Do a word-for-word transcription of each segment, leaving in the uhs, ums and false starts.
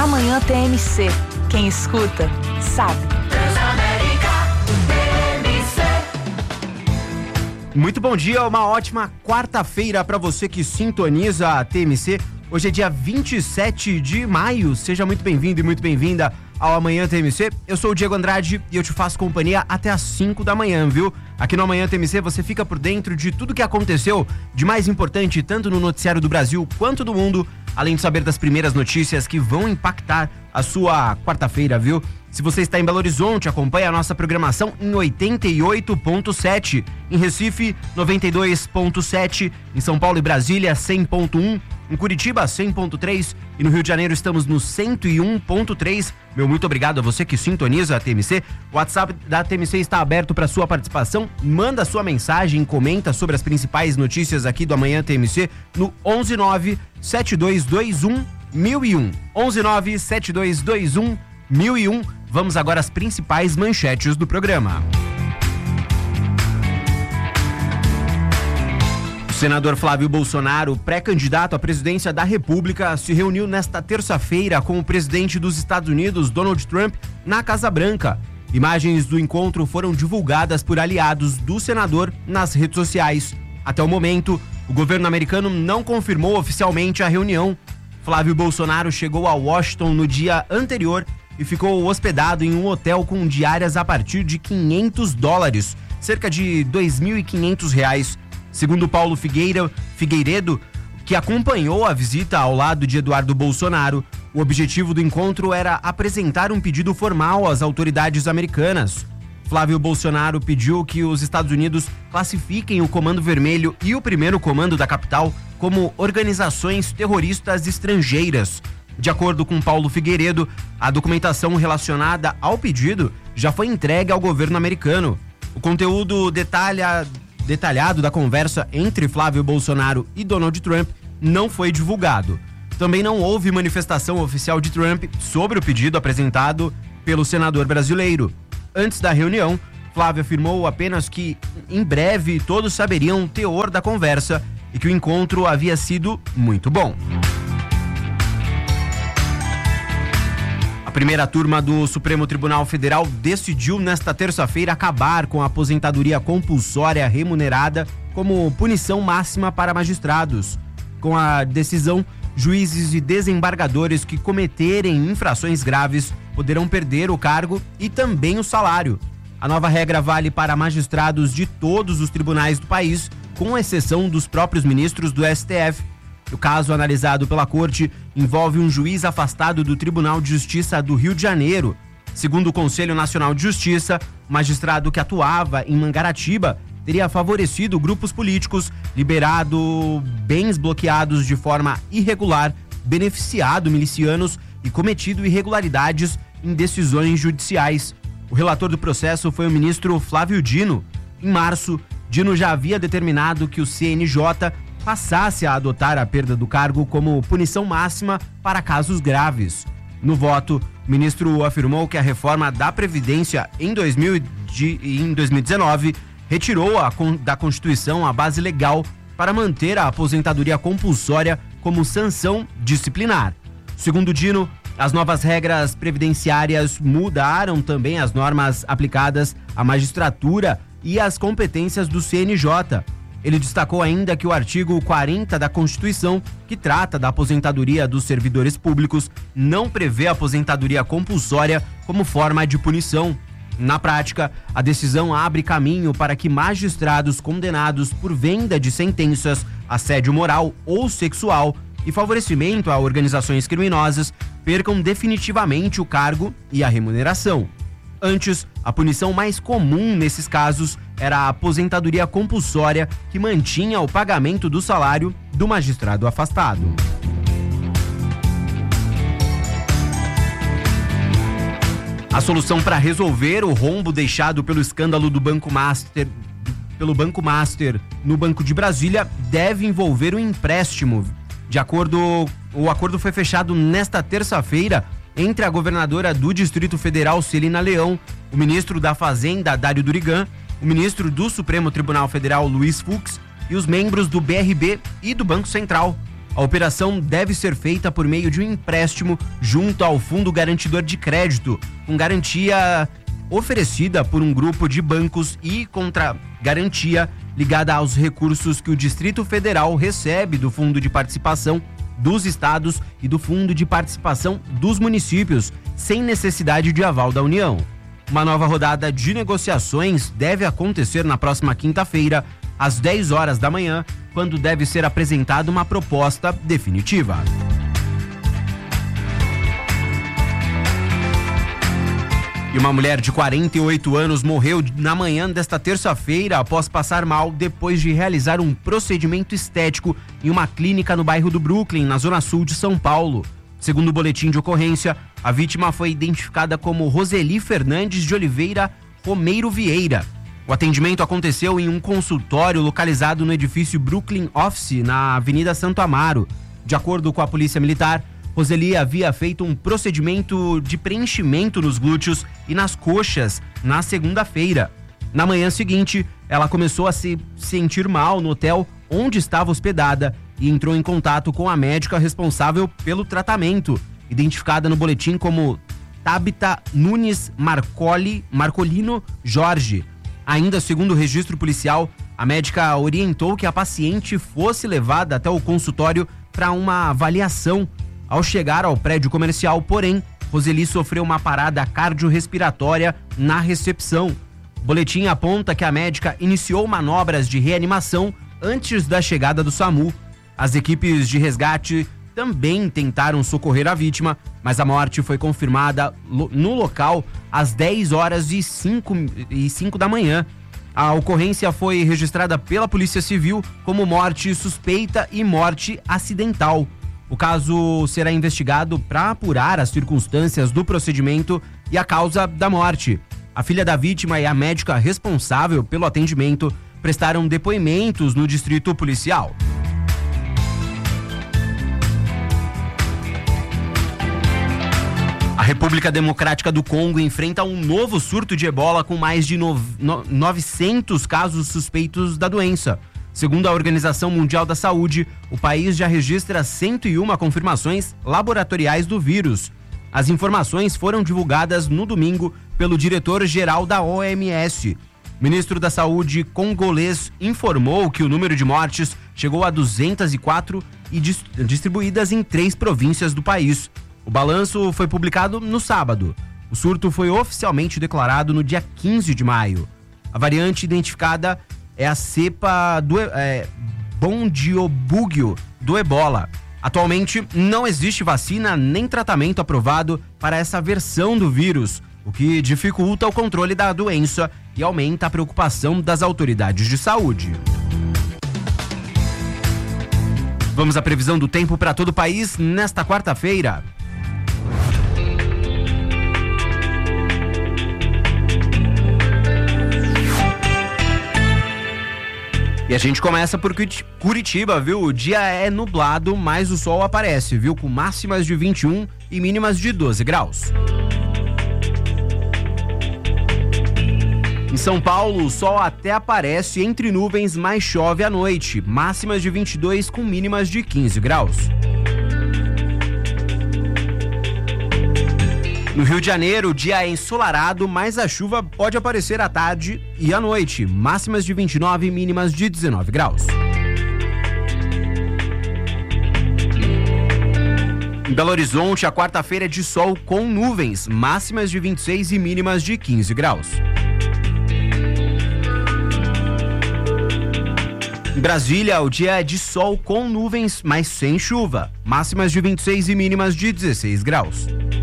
Manhã T M C. Quem escuta, sabe. Muito bom dia, uma ótima quarta-feira para você que sintoniza a T M C. Hoje é dia vinte e sete de maio. Seja muito bem-vindo e muito bem-vinda ao Amanhã T M C. Eu sou o Diego Andrade e eu te faço companhia até às cinco da manhã, viu? Aqui no Amanhã T M C você fica por dentro de tudo que aconteceu de mais importante, tanto no noticiário do Brasil quanto do mundo, além de saber das primeiras notícias que vão impactar a sua quarta-feira, viu? Se você está em Belo Horizonte, acompanhe a nossa programação em oitenta e oito ponto sete, em Recife, noventa e dois ponto sete, em São Paulo e Brasília, cem ponto um, em Curitiba, cem ponto três e no Rio de Janeiro estamos no cento e um ponto três. Meu muito obrigado a você que sintoniza a T M C. O WhatsApp da T M C está aberto para sua participação. Manda sua mensagem, comenta sobre as principais notícias aqui do Amanhã T M C no onze nove sete dois dois um mil e um. onze nove sete dois dois um mil e um. Vamos agora às principais manchetes do programa. O senador Flávio Bolsonaro, pré-candidato à presidência da República, se reuniu nesta terça-feira com o presidente dos Estados Unidos, Donald Trump, na Casa Branca. Imagens do encontro foram divulgadas por aliados do senador nas redes sociais. Até o momento, o governo americano não confirmou oficialmente a reunião. Flávio Bolsonaro chegou a Washington no dia anterior e ficou hospedado em um hotel com diárias a partir de quinhentos dólares, cerca de dois mil e quinhentos reais. Segundo Paulo Figueira, Figueiredo, que acompanhou a visita ao lado de Eduardo Bolsonaro, o objetivo do encontro era apresentar um pedido formal às autoridades americanas. Flávio Bolsonaro pediu que os Estados Unidos classifiquem o Comando Vermelho e o Primeiro Comando da capital como organizações terroristas estrangeiras. De acordo com Paulo Figueiredo, a documentação relacionada ao pedido já foi entregue ao governo americano. O conteúdo detalha, detalhado da conversa entre Flávio Bolsonaro e Donald Trump não foi divulgado. Também não houve manifestação oficial de Trump sobre o pedido apresentado pelo senador brasileiro. Antes da reunião, Flávio afirmou apenas que, em breve, todos saberiam o teor da conversa e que o encontro havia sido muito bom. A primeira turma do Supremo Tribunal Federal decidiu nesta terça-feira acabar com a aposentadoria compulsória remunerada como punição máxima para magistrados. Com a decisão, juízes e desembargadores que cometerem infrações graves poderão perder o cargo e também o salário. A nova regra vale para magistrados de todos os tribunais do país, com exceção dos próprios ministros do S T F. O caso analisado pela corte envolve um juiz afastado do Tribunal de Justiça do Rio de Janeiro. Segundo o Conselho Nacional de Justiça, o magistrado que atuava em Mangaratiba teria favorecido grupos políticos, liberado bens bloqueados de forma irregular, beneficiado milicianos e cometido irregularidades em decisões judiciais. O relator do processo foi o ministro Flávio Dino. Em março, Dino já havia determinado que o C N J passasse a adotar a perda do cargo como punição máxima para casos graves. No voto, o ministro afirmou que a reforma da Previdência em, dois mil e dezenove retirou a, da Constituição a base legal para manter a aposentadoria compulsória como sanção disciplinar. Segundo Dino, as novas regras previdenciárias mudaram também as normas aplicadas à magistratura e às competências do C N J. Ele destacou ainda que o artigo quarenta da Constituição, que trata da aposentadoria dos servidores públicos, não prevê a aposentadoria compulsória como forma de punição. Na prática, a decisão abre caminho para que magistrados condenados por venda de sentenças, assédio moral ou sexual e favorecimento a organizações criminosas percam definitivamente o cargo e a remuneração. Antes, a punição mais comum nesses casos era a aposentadoria compulsória, que mantinha o pagamento do salário do magistrado afastado. A solução para resolver o rombo deixado pelo escândalo do Banco Master, pelo Banco Master no Banco de Brasília deve envolver um empréstimo. De acordo, o acordo foi fechado nesta terça-feira entre a governadora do Distrito Federal, Celina Leão, o ministro da Fazenda, Dário Durigan, o ministro do Supremo Tribunal Federal, Luiz Fux, e os membros do B R B e do Banco Central. A operação deve ser feita por meio de um empréstimo junto ao Fundo Garantidor de Crédito, com garantia oferecida por um grupo de bancos e contra garantia ligada aos recursos que o Distrito Federal recebe do Fundo de Participação dos Estados e do Fundo de Participação dos Municípios, sem necessidade de aval da União. Uma nova rodada de negociações deve acontecer na próxima quinta-feira, às dez horas da manhã, quando deve ser apresentada uma proposta definitiva. E uma mulher de quarenta e oito anos morreu na manhã desta terça-feira após passar mal depois de realizar um procedimento estético em uma clínica no bairro do Brooklyn, na zona sul de São Paulo. Segundo o boletim de ocorrência, a vítima foi identificada como Roseli Fernandes de Oliveira Romeiro Vieira. O atendimento aconteceu em um consultório localizado no edifício Brooklyn Office, na Avenida Santo Amaro. De acordo com a Polícia Militar, Roseli havia feito um procedimento de preenchimento nos glúteos e nas coxas na segunda-feira. Na manhã seguinte, ela começou a se sentir mal no hotel onde estava hospedada e entrou em contato com a médica responsável pelo tratamento, identificada no boletim como Tabita Nunes Marcoli, Marcolino Jorge. Ainda segundo o registro policial, a médica orientou que a paciente fosse levada até o consultório para uma avaliação. Ao chegar ao prédio comercial, porém, Roseli sofreu uma parada cardiorrespiratória na recepção. O boletim aponta que a médica iniciou manobras de reanimação antes da chegada do SAMU. As equipes de resgate também tentaram socorrer a vítima, mas a morte foi confirmada no local às dez horas e cinco da manhã. A ocorrência foi registrada pela Polícia Civil como morte suspeita e morte acidental. O caso será investigado para apurar as circunstâncias do procedimento e a causa da morte. A filha da vítima e a médica responsável pelo atendimento prestaram depoimentos no distrito policial. A República Democrática do Congo enfrenta um novo surto de ebola com mais de novecentos casos suspeitos da doença. Segundo a Organização Mundial da Saúde, o país já registra cento e uma confirmações laboratoriais do vírus. As informações foram divulgadas no domingo pelo diretor-geral da O M S. O ministro da Saúde congolês informou que o número de mortes chegou a duzentas e quatro e distribuídas em três províncias do país. O balanço foi publicado no sábado. O surto foi oficialmente declarado no dia quinze de maio. A variante identificada é a cepa do é, Bundibugyo do ebola. Atualmente, não existe vacina nem tratamento aprovado para essa versão do vírus, o que dificulta o controle da doença e aumenta a preocupação das autoridades de saúde. Vamos à previsão do tempo para todo o país nesta quarta-feira. E a gente começa por Curitiba, viu? O dia é nublado, mas o sol aparece, viu? Com máximas de vinte e um e mínimas de doze graus. Em São Paulo, o sol até aparece entre nuvens, mas chove à noite. Máximas de vinte e dois com mínimas de quinze graus. No Rio de Janeiro, o dia é ensolarado, mas a chuva pode aparecer à tarde e à noite. Máximas de vinte e nove e mínimas de dezenove graus. Em Belo Horizonte, a quarta-feira é de sol com nuvens. Máximas de vinte e seis e mínimas de quinze graus. Em Brasília, o dia é de sol com nuvens, mas sem chuva. Máximas de vinte e seis e mínimas de dezesseis graus.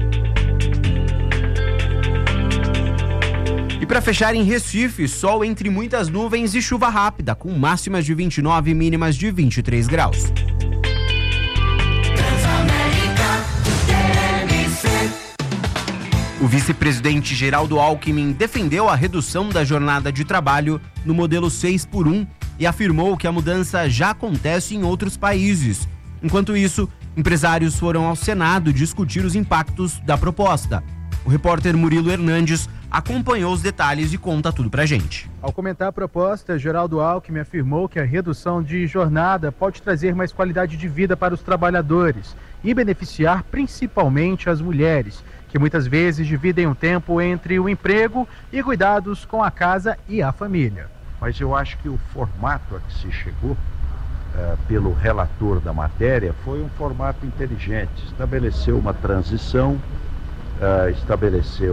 E para fechar, em Recife, sol entre muitas nuvens e chuva rápida, com máximas de vinte e nove e mínimas de vinte e três graus. O vice-presidente Geraldo Alckmin defendeu a redução da jornada de trabalho no modelo seis por um e afirmou que a mudança já acontece em outros países. Enquanto isso, empresários foram ao Senado discutir os impactos da proposta. O repórter Murilo Hernandes acompanhou os detalhes e conta tudo pra gente. Ao comentar a proposta, Geraldo Alckmin afirmou que a redução de jornada pode trazer mais qualidade de vida para os trabalhadores e beneficiar principalmente as mulheres, que muitas vezes dividem o tempo entre o emprego e cuidados com a casa e a família. Mas eu acho que o formato a que se chegou uh, pelo relator da matéria foi um formato inteligente. Estabeleceu uma transição, uh, estabeleceu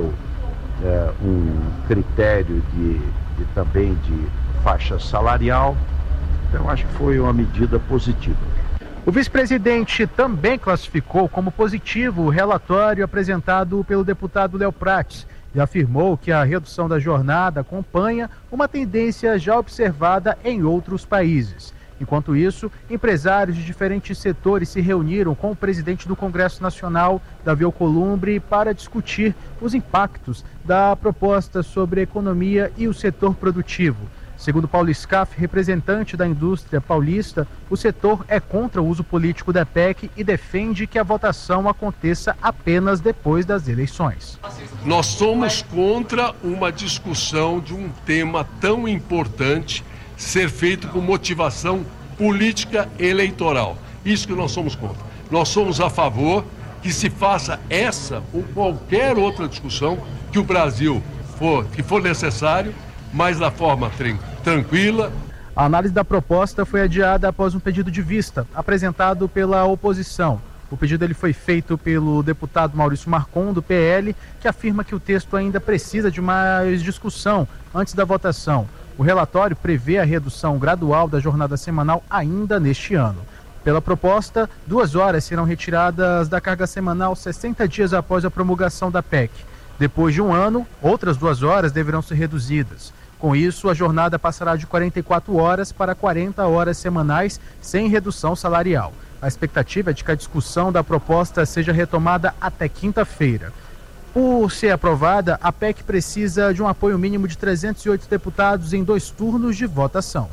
uh, um critério de, de também de faixa salarial. Então acho que foi uma medida positiva. O vice-presidente também classificou como positivo o relatório apresentado pelo deputado Léo Prates e afirmou que a redução da jornada acompanha uma tendência já observada em outros países. Enquanto isso, empresários de diferentes setores se reuniram com o presidente do Congresso Nacional, Davi Alcolumbre, para discutir os impactos da proposta sobre a economia e o setor produtivo. Segundo Paulo Scaff, representante da indústria paulista, o setor é contra o uso político da P E C e defende que a votação aconteça apenas depois das eleições. Nós somos contra uma discussão de um tema tão importante ser feito com motivação política eleitoral. Isso que nós somos contra. Nós somos a favor que se faça essa ou qualquer outra discussão que o Brasil for, que for necessário, mas da forma tranquila. A análise da proposta foi adiada após um pedido de vista apresentado pela oposição. O pedido ele foi feito pelo deputado Maurício Marcon, do P L, que afirma que o texto ainda precisa de mais discussão antes da votação. O relatório prevê a redução gradual da jornada semanal ainda neste ano. Pela proposta, duas horas serão retiradas da carga semanal sessenta dias após a promulgação da P E C. Depois de um ano, outras duas horas deverão ser reduzidas. Com isso, a jornada passará de quarenta e quatro horas para quarenta horas semanais, sem redução salarial. A expectativa é de que a discussão da proposta seja retomada até quinta-feira. Por ser aprovada, a P E C precisa de um apoio mínimo de trezentos e oito deputados em dois turnos de votação.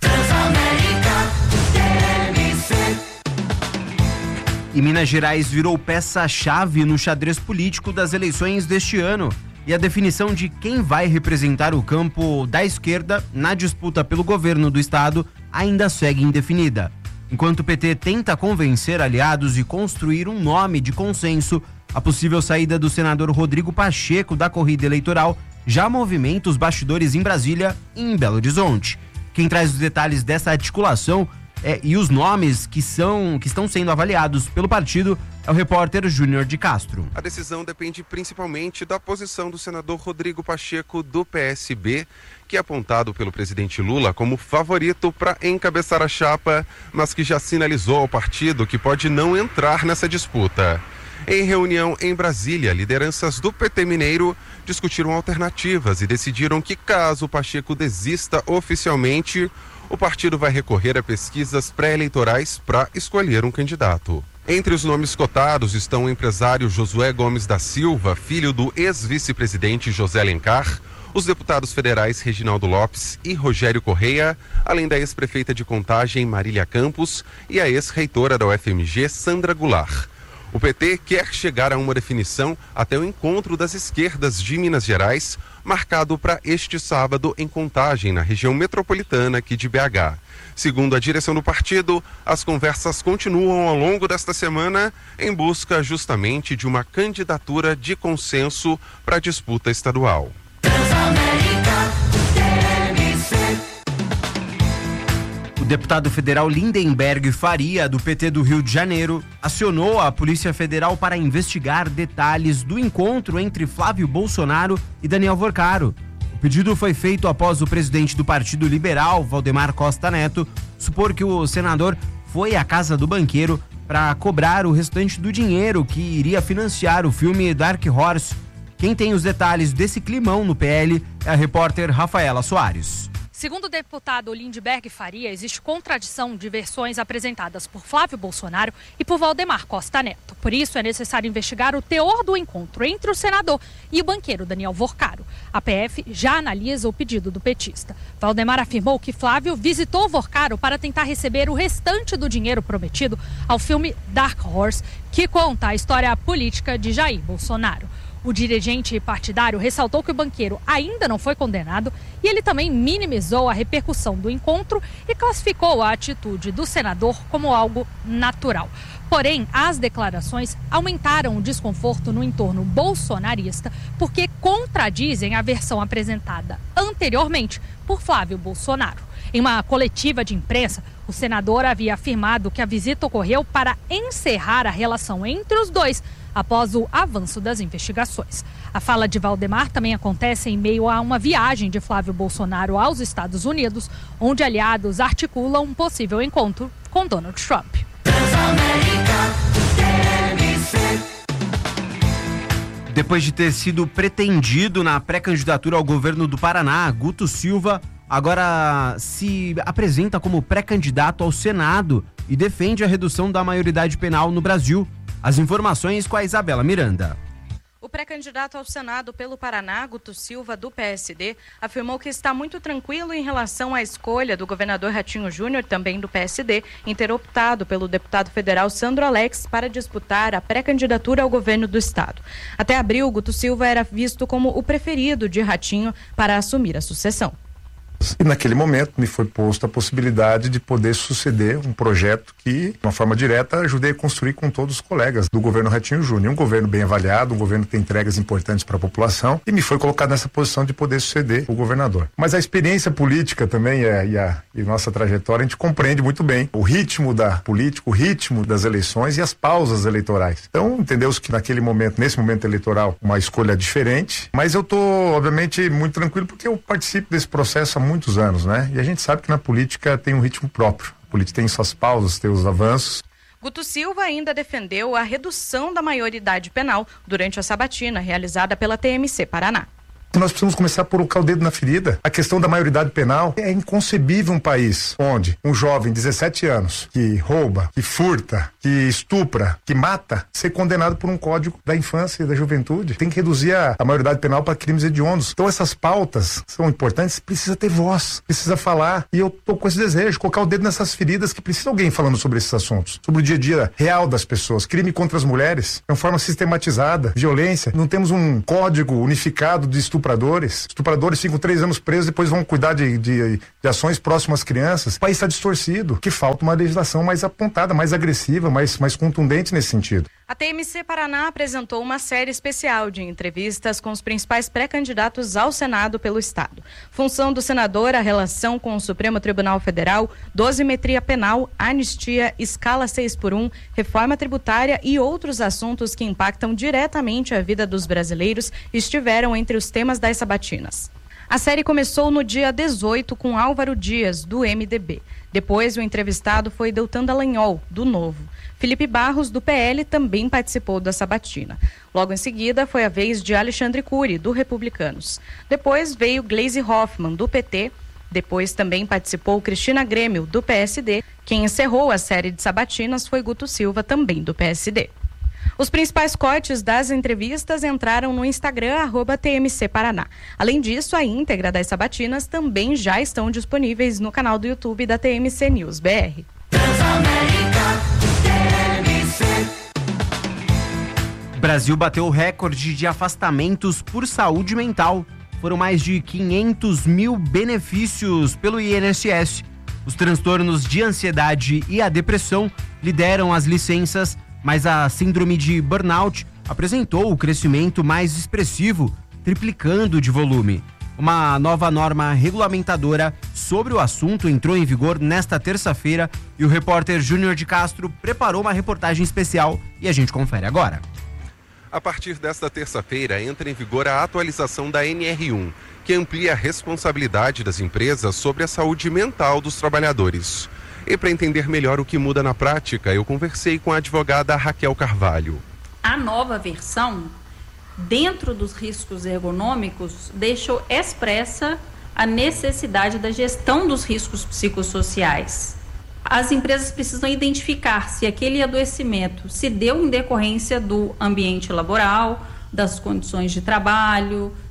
E Minas Gerais virou peça-chave no xadrez político das eleições deste ano. E a definição de quem vai representar o campo da esquerda na disputa pelo governo do estado ainda segue indefinida. Enquanto o P T tenta convencer aliados e construir um nome de consenso, a possível saída do senador Rodrigo Pacheco da corrida eleitoral já movimenta os bastidores em Brasília e em Belo Horizonte. Quem traz os detalhes dessa articulação é, e os nomes que, são, que estão sendo avaliados pelo partido é o repórter Júnior de Castro. A decisão depende principalmente da posição do senador Rodrigo Pacheco do P S B, que é apontado pelo presidente Lula como favorito para encabeçar a chapa, mas que já sinalizou ao partido que pode não entrar nessa disputa. Em reunião em Brasília, lideranças do P T mineiro discutiram alternativas e decidiram que, caso Pacheco desista oficialmente, o partido vai recorrer a pesquisas pré-eleitorais para escolher um candidato. Entre os nomes cotados estão o empresário Josué Gomes da Silva, filho do ex-vice-presidente José Alencar, os deputados federais Reginaldo Lopes e Rogério Correia, além da ex-prefeita de Contagem Marília Campos e a ex-reitora da U F M G Sandra Goulart. O P T quer chegar a uma definição até o encontro das esquerdas de Minas Gerais, marcado para este sábado em Contagem, na região metropolitana aqui de B H. Segundo a direção do partido, as conversas continuam ao longo desta semana em busca justamente de uma candidatura de consenso para a disputa estadual. O deputado federal Lindenberg Faria, do P T do Rio de Janeiro, acionou a Polícia Federal para investigar detalhes do encontro entre Flávio Bolsonaro e Daniel Vorcaro. O pedido foi feito após o presidente do Partido Liberal, Valdemar Costa Neto, supor que o senador foi à casa do banqueiro para cobrar o restante do dinheiro que iria financiar o filme Dark Horse. Quem tem os detalhes desse climão no P L é a repórter Rafaela Soares. Segundo o deputado Lindenberg Faria, existe contradição de versões apresentadas por Flávio Bolsonaro e por Valdemar Costa Neto. Por isso, é necessário investigar o teor do encontro entre o senador e o banqueiro Daniel Vorcaro. A P F já analisa o pedido do petista. Valdemar afirmou que Flávio visitou Vorcaro para tentar receber o restante do dinheiro prometido ao filme Dark Horse, que conta a história política de Jair Bolsonaro. O dirigente partidário ressaltou que o banqueiro ainda não foi condenado e ele também minimizou a repercussão do encontro e classificou a atitude do senador como algo natural. Porém, as declarações aumentaram o desconforto no entorno bolsonarista porque contradizem a versão apresentada anteriormente por Flávio Bolsonaro. Em uma coletiva de imprensa, o senador havia afirmado que a visita ocorreu para encerrar a relação entre os dois após o avanço das investigações. A fala de Valdemar também acontece em meio a uma viagem de Flávio Bolsonaro aos Estados Unidos, onde aliados articulam um possível encontro com Donald Trump. Depois de ter sido pretendido na pré-candidatura ao governo do Paraná, Guto Silva agora se apresenta como pré-candidato ao Senado e defende a redução da maioridade penal no Brasil. As informações com a Isabela Miranda. O pré-candidato ao Senado pelo Paraná, Guto Silva, do P S D, afirmou que está muito tranquilo em relação à escolha do governador Ratinho Júnior, também do P S D, em ter optado pelo deputado federal Sandro Alex para disputar a pré-candidatura ao governo do estado. Até abril, Guto Silva era visto como o preferido de Ratinho para assumir a sucessão. E naquele momento me foi posta a possibilidade de poder suceder um projeto que, de uma forma direta, ajudei a construir com todos os colegas do governo Ratinho Júnior. Um governo bem avaliado, um governo que tem entregas importantes para a população, e me foi colocado nessa posição de poder suceder o governador. Mas a experiência política também é, e, a, e nossa trajetória, a gente compreende muito bem o ritmo da política, o ritmo das eleições e as pausas eleitorais. Então, entendeu-se que naquele momento, nesse momento eleitoral, uma escolha diferente, mas eu estou, obviamente, muito tranquilo porque eu participo desse processo há muitos anos, né? E a gente sabe que na política tem um ritmo próprio. A política tem suas pausas, tem os avanços. Guto Silva ainda defendeu a redução da maioridade penal durante a sabatina realizada pela T M C Paraná. Nós precisamos começar a colocar o dedo na ferida. A questão da maioridade penal é inconcebível um país onde um jovem de dezessete anos que rouba, que furta, que estupra, que mata, ser condenado por um código da infância e da juventude. Tem que reduzir a, a maioridade penal para crimes hediondos. Então essas pautas são importantes, precisa ter voz, precisa falar. E eu tô com esse desejo, colocar o dedo nessas feridas que precisa alguém falando sobre esses assuntos, sobre o dia a dia real das pessoas. Crime contra as mulheres, de uma forma sistematizada, violência. Não temos um código unificado de estupro Estupradores. Estupradores ficam três anos presos, depois vão cuidar de, de, de ações próximas às crianças. O país está distorcido, que falta uma legislação mais apontada, mais agressiva, mais, mais contundente nesse sentido. A T M C Paraná apresentou uma série especial de entrevistas com os principais pré-candidatos ao Senado pelo Estado. Função do senador, a relação com o Supremo Tribunal Federal, dosimetria penal, anistia, escala seis por um, reforma tributária e outros assuntos que impactam diretamente a vida dos brasileiros estiveram entre os temas das sabatinas. A série começou no dia dezoito com Álvaro Dias, do M D B. Depois, o entrevistado foi Deltan Dallagnol, do Novo. Felipe Barros, do P L, também participou da sabatina. Logo em seguida, foi a vez de Alexandre Cury, do Republicanos. Depois veio Gleisi Hoffmann, do P T. Depois também participou Cristina Grêmio, do P S D. Quem encerrou a série de sabatinas foi Guto Silva, também do P S D. Os principais cortes das entrevistas entraram no Instagram, arroba T M C Paraná. Além disso, a íntegra das sabatinas também já estão disponíveis no canal do YouTube da T M C News B R. Brasil bateu o recorde de afastamentos por saúde mental. Foram mais de quinhentos mil benefícios pelo I N S S. Os transtornos de ansiedade e a depressão lideram as licenças, mas a síndrome de burnout apresentou o crescimento mais expressivo, triplicando de volume. Uma nova norma regulamentadora sobre o assunto entrou em vigor nesta terça-feira e o repórter Júnior de Castro preparou uma reportagem especial e a gente confere agora. A partir desta terça-feira entra em vigor a atualização da N R um, que amplia a responsabilidade das empresas sobre a saúde mental dos trabalhadores. E para entender melhor o que muda na prática, eu conversei com a advogada Raquel Carvalho. A nova versão, dentro dos riscos ergonômicos, deixou expressa a necessidade da gestão dos riscos psicossociais. As empresas precisam identificar se aquele adoecimento se deu em decorrência do ambiente laboral, das condições de trabalho,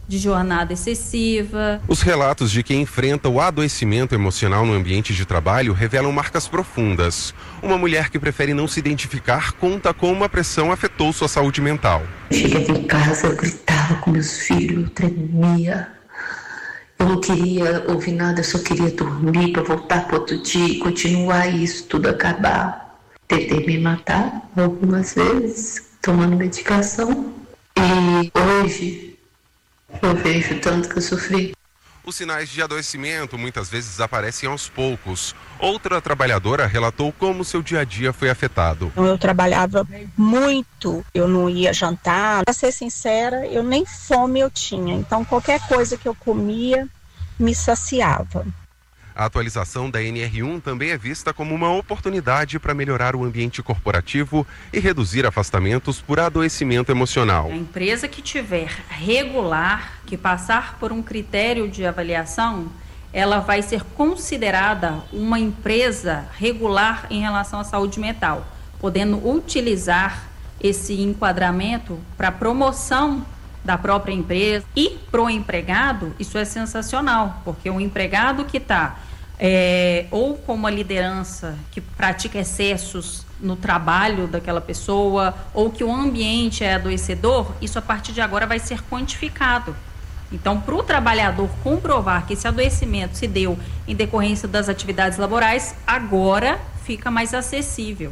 de jornada excessiva. Os relatos de quem enfrenta o adoecimento emocional no ambiente de trabalho revelam marcas profundas. Uma mulher que prefere não se identificar conta como a pressão afetou sua saúde mental. Cheguei em casa, eu gritava com meus filhos, eu tremia. Eu não queria ouvir nada, eu só queria dormir para voltar para outro dia e continuar isso, tudo acabar. Tentei me matar algumas vezes, tomando medicação. E hoje eu vejo tanto que eu sofri. Os sinais de adoecimento muitas vezes aparecem aos poucos. Outra trabalhadora relatou como seu dia a dia foi afetado. Eu trabalhava muito, eu não ia jantar. Para ser sincera, eu nem fome eu tinha. Então qualquer coisa que eu comia me saciava. A atualização da N R um também é vista como uma oportunidade para melhorar o ambiente corporativo e reduzir afastamentos por adoecimento emocional. A empresa que tiver regular, que passar por um critério de avaliação, ela vai ser considerada uma empresa regular em relação à saúde mental, podendo utilizar esse enquadramento para promoção da própria empresa. E para o empregado, isso é sensacional, porque o empregado que está é, ou com uma liderança que pratica excessos no trabalho daquela pessoa, ou que o ambiente é adoecedor, isso a partir de agora vai ser quantificado. Então, para o trabalhador comprovar que esse adoecimento se deu em decorrência das atividades laborais, agora fica mais acessível.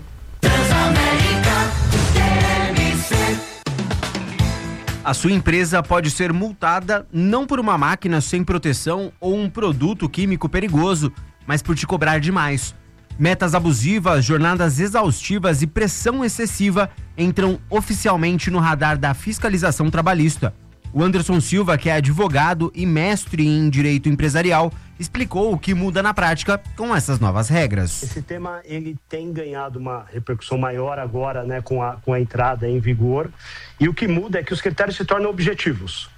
A sua empresa pode ser multada não por uma máquina sem proteção ou um produto químico perigoso, mas por te cobrar demais. Metas abusivas, jornadas exaustivas e pressão excessiva entram oficialmente no radar da fiscalização trabalhista. O Anderson Silva, que é advogado e mestre em direito empresarial, explicou o que muda na prática com essas novas regras. Esse tema ele tem ganhado uma repercussão maior agora, né, com a, com a entrada em vigor. E o que muda é que os critérios se tornam objetivos.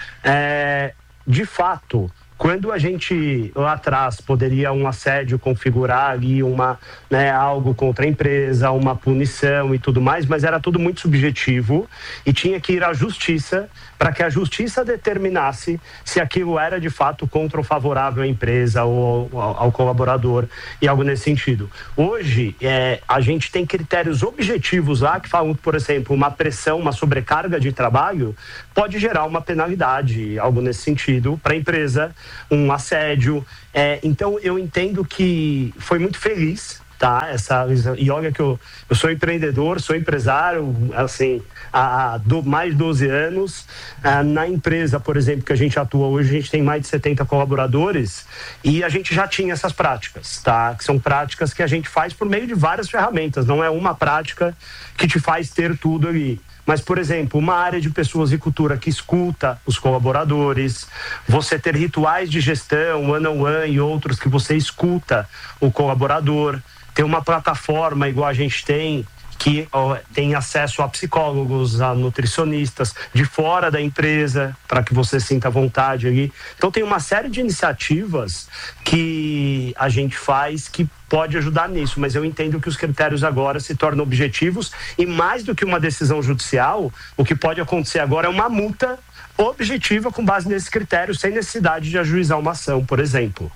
É, de fato, quando a gente lá atrás poderia um assédio configurar ali uma, né, algo contra a empresa, uma punição e tudo mais, mas era tudo muito subjetivo e tinha que ir à justiça para que a justiça determinasse se aquilo era de fato contra ou favorável à empresa ou ao, ao colaborador e algo nesse sentido. Hoje, é, a gente tem critérios objetivos lá que falam, por exemplo, uma pressão, uma sobrecarga de trabalho pode gerar uma penalidade, algo nesse sentido, para a empresa, um assédio. É, então, eu entendo que foi muito feliz, tá? Essa, e olha que eu, eu sou empreendedor, sou empresário, assim, há do, mais de doze anos. Ah, na empresa, por exemplo, que a gente atua hoje, a gente tem mais de setenta colaboradores e a gente já tinha essas práticas, tá? Que são práticas que a gente faz por meio de várias ferramentas, não é uma prática que te faz ter tudo ali. Mas, por exemplo, uma área de pessoas e cultura que escuta os colaboradores, você ter rituais de gestão, one-on-one e outros que você escuta o colaborador, ter uma plataforma igual a gente tem, que ó, tem acesso a psicólogos, a nutricionistas de fora da empresa, para que você sinta vontade ali. Então tem uma série de iniciativas que a gente faz que pode ajudar nisso, mas eu entendo que os critérios agora se tornam objetivos e mais do que uma decisão judicial, o que pode acontecer agora é uma multa objetiva com base nesses critérios, sem necessidade de ajuizar uma ação, por exemplo.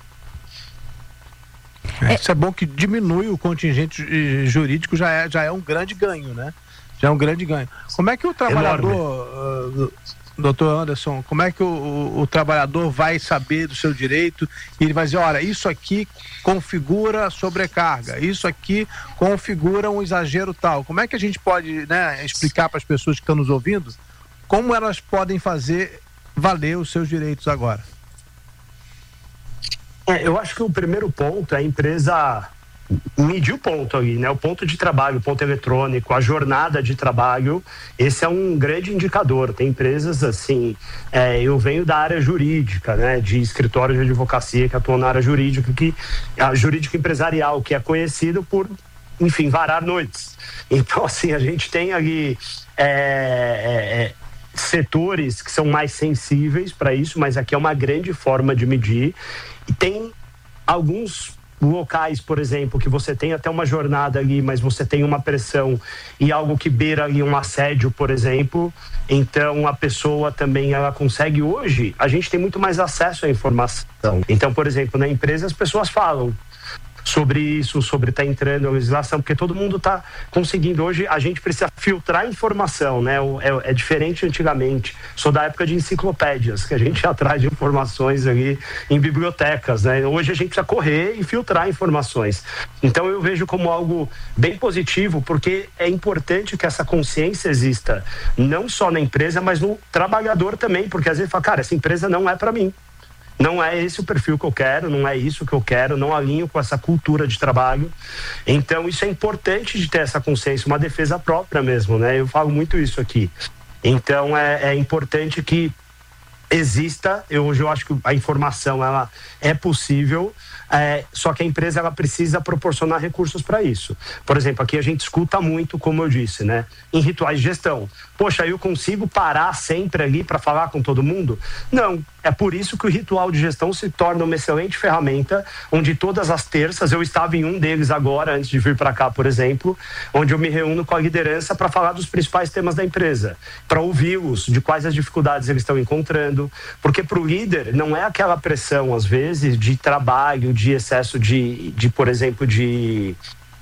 É, isso é bom que diminui o contingente jurídico, já é, já é um grande ganho, né? Já é um grande ganho. Como é que o trabalhador, uh, doutor Anderson, como é que o, o, o trabalhador vai saber do seu direito e ele vai dizer, olha, isso aqui configura sobrecarga, isso aqui configura um exagero tal. Como é que a gente pode, né, explicar para as pessoas que estão nos ouvindo como elas podem fazer valer os seus direitos agora? É, eu acho que o primeiro ponto é a empresa medir o ponto ali, né? O ponto de trabalho, o ponto eletrônico, a jornada de trabalho, esse é um grande indicador. Tem empresas assim, é, eu venho da área jurídica, né? De escritório de advocacia que atuam na área jurídica, que a jurídica empresarial, que é conhecido por, enfim, varar noites. Então, assim, a gente tem ali é, é, setores que são mais sensíveis para isso, mas aqui é uma grande forma de medir. E tem alguns locais, por exemplo, que você tem até uma jornada ali, mas você tem uma pressão e algo que beira ali um assédio, por exemplo, então a pessoa também, ela consegue hoje, a gente tem muito mais acesso à informação. Então, por exemplo, na empresa as pessoas falam sobre isso, sobre estar tá entrando a legislação, porque todo mundo está conseguindo. Hoje a gente precisa filtrar informação, né? É, é diferente antigamente. Sou da época de enciclopédias, que a gente ia atrás de informações ali em bibliotecas, né? Hoje a gente precisa correr e filtrar informações. Então eu vejo como algo bem positivo, porque é importante que essa consciência exista, não só na empresa, mas no trabalhador também, porque às vezes fala, cara, essa empresa não é para mim. Não é esse o perfil que eu quero, não é isso que eu quero, não alinho com essa cultura de trabalho. Então, isso é importante de ter essa consciência, uma defesa própria mesmo, né? Eu falo muito isso aqui. Então, é, é importante que exista, eu, hoje eu acho que a informação, ela é possível, é, só que a empresa, ela precisa proporcionar recursos para isso. Por exemplo, aqui a gente escuta muito, como eu disse, né? Em rituais de gestão. Poxa, eu consigo parar sempre ali para falar com todo mundo? Não. É por isso que o ritual de gestão se torna uma excelente ferramenta, onde todas as terças, eu estava em um deles agora, antes de vir para cá, por exemplo, onde eu me reúno com a liderança para falar dos principais temas da empresa, para ouvi-los, de quais as dificuldades eles estão encontrando, porque para o líder não é aquela pressão, às vezes, de trabalho, de excesso de, de por exemplo, de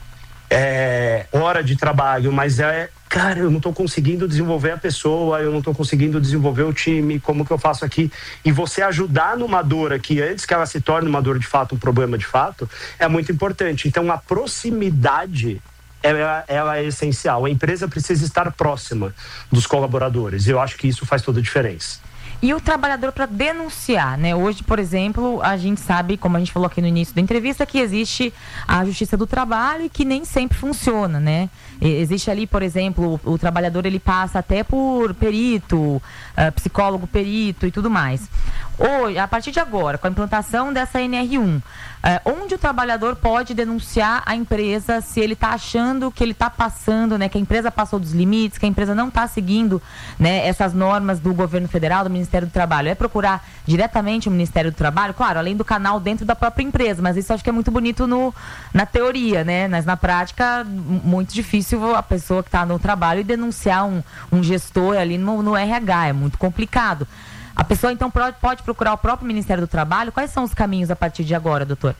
é, hora de trabalho, mas é, cara, eu não estou conseguindo desenvolver a pessoa, eu não estou conseguindo desenvolver o time, como que eu faço aqui? E você ajudar numa dor aqui, antes que ela se torne uma dor de fato, um problema de fato, é muito importante. Então, a proximidade, ela, ela é essencial. A empresa precisa estar próxima dos colaboradores. E eu acho que isso faz toda a diferença. E o trabalhador para denunciar, né? Hoje, por exemplo, a gente sabe, como a gente falou aqui no início da entrevista, que existe a Justiça do Trabalho e que nem sempre funciona, né? Existe ali, por exemplo, o, o trabalhador, ele passa até por perito, uh, psicólogo perito e tudo mais. Hoje, a partir de agora, com a implantação dessa N R um, uh, onde o trabalhador pode denunciar a empresa se ele está achando que ele está passando, né? Que a empresa passou dos limites, que a empresa não está seguindo, né, essas normas do governo federal, do Ministério do Trabalho. É procurar diretamente o Ministério do Trabalho, claro, além do canal dentro da própria empresa, mas isso acho que é muito bonito no, na teoria, né? Mas na prática, muito difícil a pessoa que está no trabalho e denunciar um, um gestor ali no, no R H, é muito complicado. A pessoa, então, pode procurar o próprio Ministério do Trabalho. Quais são os caminhos a partir de agora, doutor?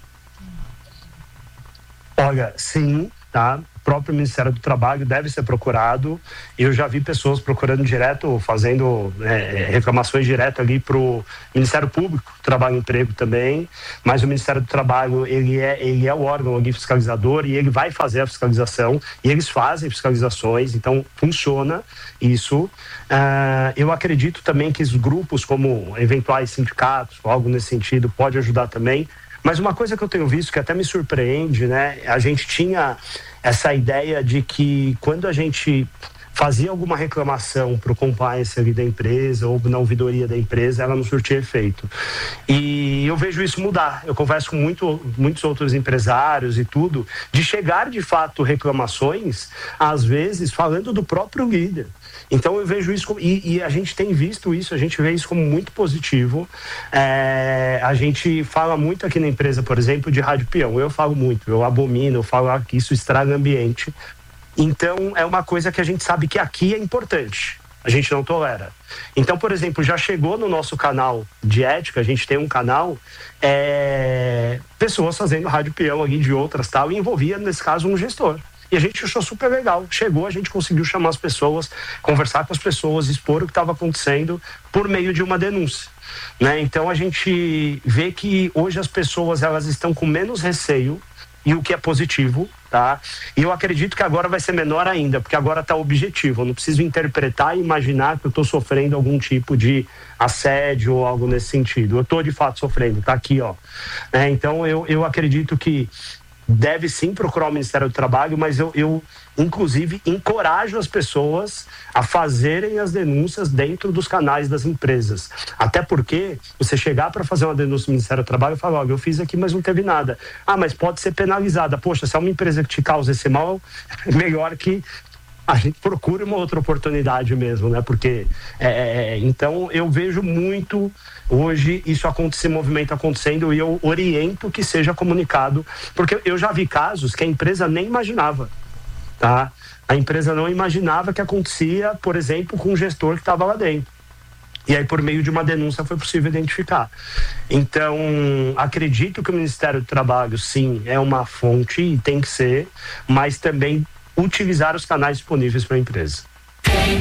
Olha, sim, tá? O próprio Ministério do Trabalho deve ser procurado. Eu já vi pessoas procurando direto, fazendo é, reclamações direto ali para o Ministério Público, Trabalho e Emprego também, mas o Ministério do Trabalho, ele é, ele é o órgão ali fiscalizador e ele vai fazer a fiscalização, e eles fazem fiscalizações, então funciona isso. Uh, eu acredito também que os grupos, como eventuais sindicatos, algo nesse sentido, pode ajudar também. Mas uma coisa que eu tenho visto que até me surpreende, né? A gente tinha essa ideia de que quando a gente fazia alguma reclamação para o compliance ali da empresa ou na ouvidoria da empresa, ela não surtia efeito. E eu vejo isso mudar. Eu converso com muito, muitos outros empresários e tudo, de chegar de fato reclamações, às vezes falando do próprio líder. Então eu vejo isso, como, e, e a gente tem visto isso, a gente vê isso como muito positivo. É, a gente fala muito aqui na empresa, por exemplo, de rádio peão. Eu falo muito, eu abomino, eu falo que isso estraga o ambiente. Então é uma coisa que a gente sabe que aqui é importante, a gente não tolera. Então, por exemplo, já chegou no nosso canal de ética, a gente tem um canal, é, pessoas fazendo rádio peão ali de outras tal, e envolvia nesse caso um gestor. E a gente achou super legal. Chegou, a gente conseguiu chamar as pessoas, conversar com as pessoas, expor o que estava acontecendo por meio de uma denúncia, né? Então a gente vê que hoje as pessoas, elas estão com menos receio, e o que é positivo, tá? E eu acredito que agora vai ser menor ainda, porque agora está objetivo. Eu não preciso interpretar e imaginar que eu estou sofrendo algum tipo de assédio ou algo nesse sentido. Eu estou de fato sofrendo, tá aqui, ó. É, então eu, eu acredito que deve sim procurar o Ministério do Trabalho, mas eu, eu, inclusive, encorajo as pessoas a fazerem as denúncias dentro dos canais das empresas. Até porque você chegar para fazer uma denúncia no Ministério do Trabalho e falar, olha, eu fiz aqui, mas não teve nada. Ah, mas pode ser penalizada. Poxa, se é uma empresa que te causa esse mal, é melhor que a gente procura uma outra oportunidade mesmo, né? Porque, é, é, então, eu vejo muito hoje isso acontecer, esse movimento acontecendo, e eu oriento que seja comunicado, porque eu já vi casos que a empresa nem imaginava, tá? A empresa não imaginava que acontecia, por exemplo, com um gestor que estava lá dentro. E aí, por meio de uma denúncia, foi possível identificar. Então, acredito que o Ministério do Trabalho, sim, é uma fonte e tem que ser, mas também utilizar os canais disponíveis para a empresa.